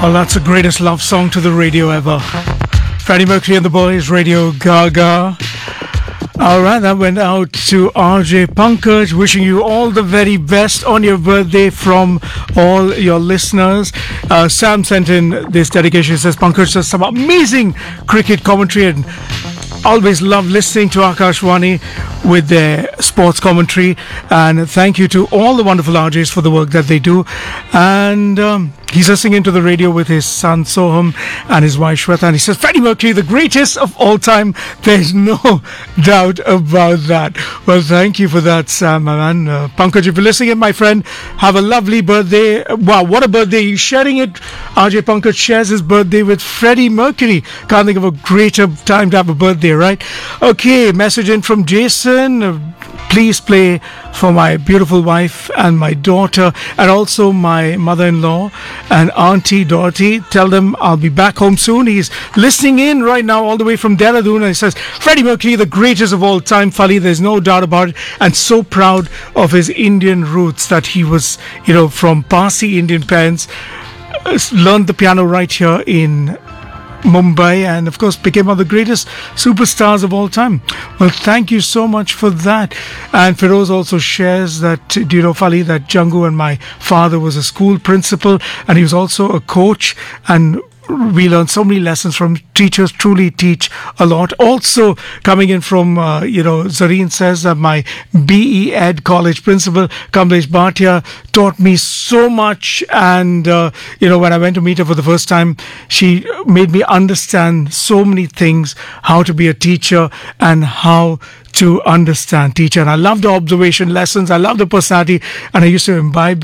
Well, that's the greatest love song to the radio ever. Freddie Mercury and the Boys, Radio Gaga. Alright, that went out to RJ Pankaj, wishing you all the very best on your birthday from all your listeners. Sam sent in this dedication. He says, Pankaj does some amazing cricket commentary and always love listening to Akashwani with their sports commentary, and thank you to all the wonderful RJs for the work that they do. And he's listening into the radio with his son Soham and his wife Shweta, and he says, Freddie Mercury, the greatest of all time. There's no doubt about that. Well, thank you for that, Sam, man. Pankaj, if you're listening in, my friend, have a lovely birthday. Wow, what a birthday. You're sharing it. RJ Pankaj shares his birthday with Freddie Mercury. Can't think of a greater time to have a birthday, right? Okay, message in from Jason. Please play for my beautiful wife and my daughter, and also my mother-in-law and Auntie Dorothy. Tell them I'll be back home soon. He's listening in right now all the way from Dehradun, and he says, Freddie Mercury, the greatest of all time, Fali, there's no doubt about it, and so proud of his Indian roots, that he was, from Parsi Indian parents, learned the piano right here in Mumbai, and of course became one of the greatest superstars of all time. Well, thank you so much for that. And Feroz also shares that, do you know, Fali, that Jangu and my father was a school principal, and he was also a coach, and we learned so many lessons from teachers. Truly teach a lot. Also coming in from Zareen says that my BE Ed college principal Kamlesh Bhatia taught me so much, and when I went to meet her for the first time, she made me understand so many things, how to be a teacher and how to understand teacher. And I love the observation lessons, I love the personality, and I used to imbibe